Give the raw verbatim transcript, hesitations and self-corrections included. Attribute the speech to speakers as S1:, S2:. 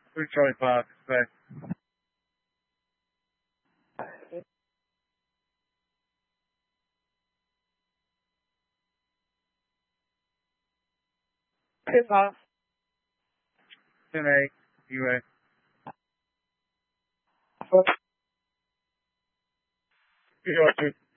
S1: Three Charlie Park, expect.
S2: Ten five.
S1: ten eight, U A.
S2: Four.
S1: Two